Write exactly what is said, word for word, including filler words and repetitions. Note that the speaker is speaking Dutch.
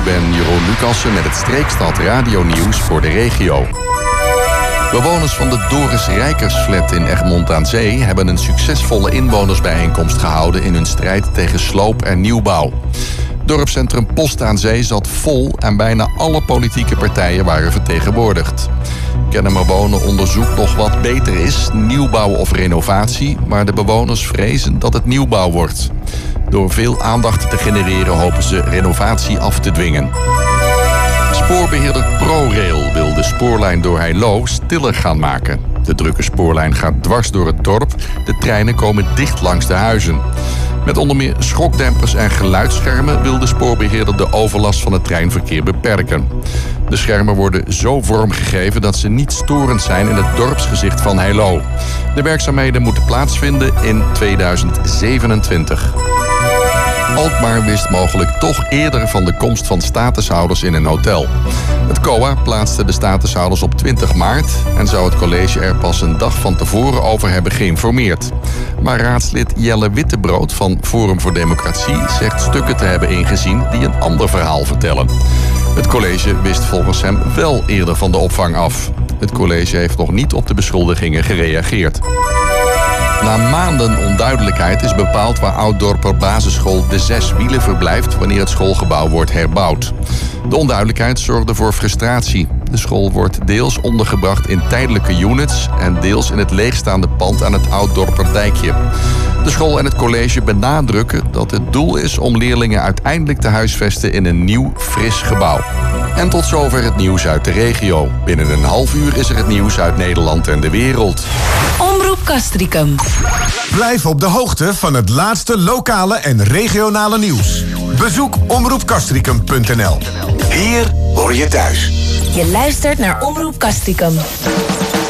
ben Jeroen Lucassen met het Streekstad Radio Nieuws voor de regio. Bewoners van de Doris Rijkersflat in Egmond aan Zee hebben een succesvolle inwonersbijeenkomst gehouden in hun strijd tegen sloop en nieuwbouw. Dorpscentrum Post aan Zee zat vol en bijna alle politieke partijen waren vertegenwoordigd. Kennemer Wonen onderzoekt nog wat beter is, nieuwbouw of renovatie, maar de bewoners vrezen dat het nieuwbouw wordt. Door veel aandacht te genereren hopen ze renovatie af te dwingen. Spoorbeheerder ProRail wil de spoorlijn door Heilo stiller gaan maken. De drukke spoorlijn gaat dwars door het dorp. De treinen komen dicht langs de huizen. Met onder meer schokdempers en geluidsschermen wil de spoorbeheerder de overlast van het treinverkeer beperken. De schermen worden zo vormgegeven dat ze niet storend zijn in het dorpsgezicht van Heilo. De werkzaamheden moeten plaatsvinden in tweeduizend zevenentwintig. Alkmaar wist mogelijk toch eerder van de komst van statushouders in een hotel. Het C O A plaatste de statushouders op twintig maart... en zou het college er pas een dag van tevoren over hebben geïnformeerd. Maar raadslid Jelle Wittebrood van Forum voor Democratie zegt stukken te hebben ingezien die een ander verhaal vertellen. Het college wist volgens hem wel eerder van de opvang af. Het college heeft nog niet op de beschuldigingen gereageerd. Na maanden onduidelijkheid is bepaald waar Ouddorper basisschool De Zes Wielen verblijft wanneer het schoolgebouw wordt herbouwd. De onduidelijkheid zorgde voor frustratie. De school wordt deels ondergebracht in tijdelijke units en deels in het leegstaande pand aan het Ouddorper dijkje. De school en het college benadrukken dat het doel is om leerlingen uiteindelijk te huisvesten in een nieuw, fris gebouw. En tot zover het nieuws uit de regio. Binnen een half uur is er het nieuws uit Nederland en de wereld. Omroep Castricum. Blijf op de hoogte van het laatste lokale en regionale nieuws. Bezoek omroep castricum punt n l. Hier hoor je thuis. Je luistert naar Omroep Castricum.